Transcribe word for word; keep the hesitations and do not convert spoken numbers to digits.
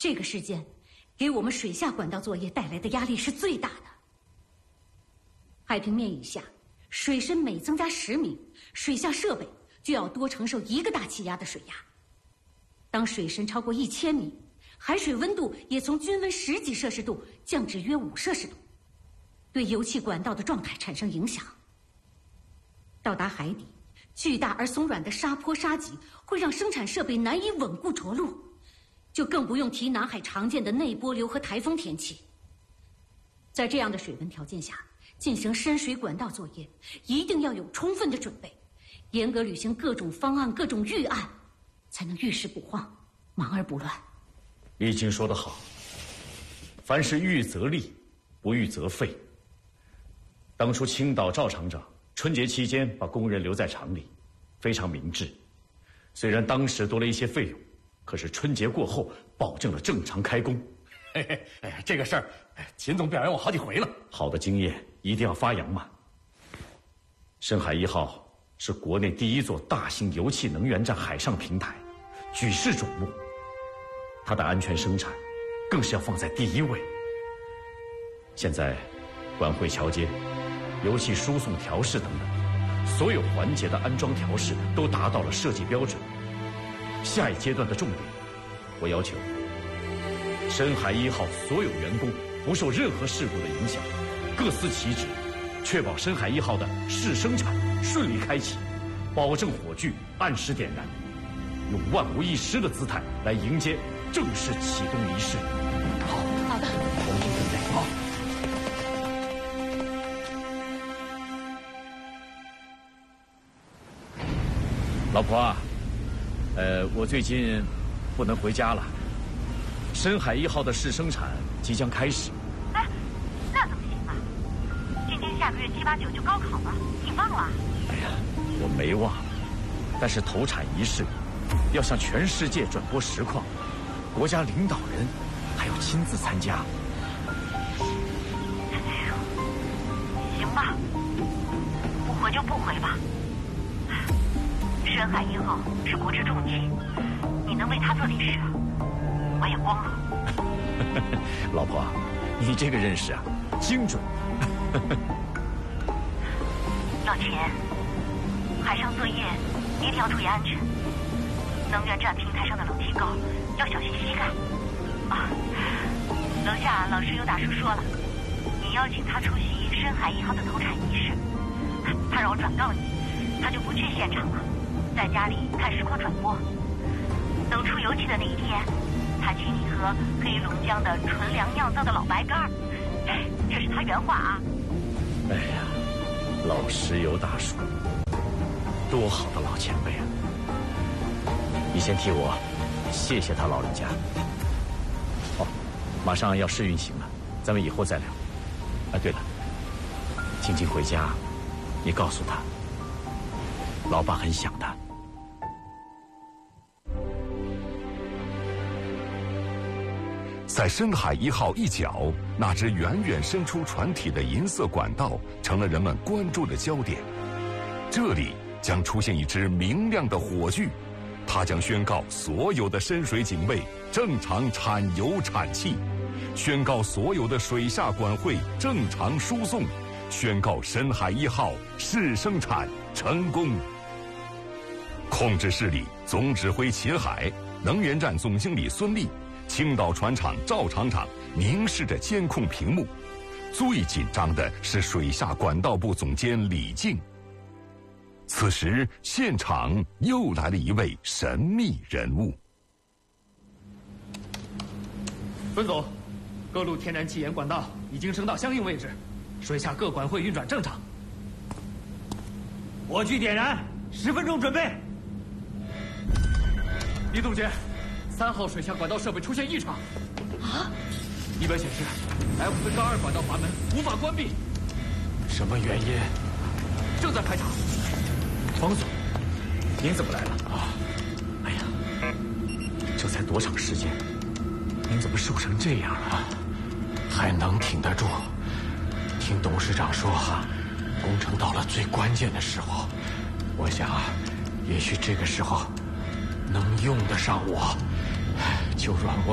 这个事件给我们水下管道作业带来的压力是最大的。海平面以下，水深每增加十米，水下设备就要多承受一个大气压的水压。当水深超过一千米，海水温度也从均温十几摄氏度降至约五摄氏度，对油气管道的状态产生影响。到达海底，巨大而松软的沙坡沙脊会让生产设备难以稳固着陆，就更不用提南海常见的内波流和台风天气。在这样的水温条件下进行深水管道作业，一定要有充分的准备，严格履行各种方案、各种预案，才能遇事不慌，忙而不乱。 易经说得好，凡是预则立，不预则废。当初青岛赵厂长春节期间把工人留在厂里，非常明智。虽然当时多了一些费用，可是春节过后保证了正常开工。 嘿嘿，哎，这个事儿，秦总表扬我好几回了。 好的经验一定要发扬嘛。深海一号是国内第一座大型油气能源站海上平台，举世瞩目。它的安全生产更是要放在第一位。现在，管汇桥接、油气输送调试等等，所有环节的安装调试都达到了设计标准。下一阶段的重点，我要求深海一号所有员工不受任何事故的影响，各司其职，确保深海一号的试生产顺利开启，保证火炬按时点燃，用万无一失的姿态来迎接正式启动仪式。 好， 好的， 同志准备好。老婆啊，呃，我最近不能回家了。深海一号的试生产即将开始。 哎，那怎么行啊？今年下个月七八九就高考了，你忘了？ 哎呀，我没忘，但是投产仪式要向全世界转播实况，国家领导人还要亲自参加。 行吧，不回就不回吧。深海一号是国之重器，你能为他做点事，我也光荣。 老婆，你这个认识啊，精准。 老钱，海上作业一定要注意安全。能源站平台上的冷气高，要小心膝盖。啊，楼下老师有大叔说了，你邀请他出席深海一号的投产仪式，他让我转告你，他就不去现场了，在家里看实况转播。等出油气的那一天，他请你喝黑龙江的纯粮酿造的老白干儿，这是他原话啊。 哎呀，老石油大叔，多好的老前辈啊！你先替我谢谢他老人家。哦，马上要试运行了，咱们以后再聊。啊，对了，静静回家，你告诉他，老爸很想他。 在深海一号一角，那只远远伸出船体的银色管道成了人们关注的焦点。这里将出现一支明亮的火炬，它将宣告所有的深水警卫正常产油产气，宣告所有的水下管汇正常输送，宣告深海一号试生产成功。控制室里，总指挥秦海，能源站总经理孙立，青岛船厂赵厂长凝视着监控屏幕，最紧张的是水下管道部总监李静。此时，现场又来了一位神秘人物。 孙总，各路天然气盐管道已经升到相应位置，水下各管汇运转正常。火炬点燃，十分钟准备。李总监，三号水下管道设备出现异常。 啊！ 仪表显示 F 四杠二管道阀门无法关闭。什么原因？正在排查。 方总，您怎么来了？啊！哎呀，这才多长时间，您怎么瘦成这样了？ 还能挺得住。听董事长说，工程到了最关键的时候，我想，也许这个时候能用得上我，就让我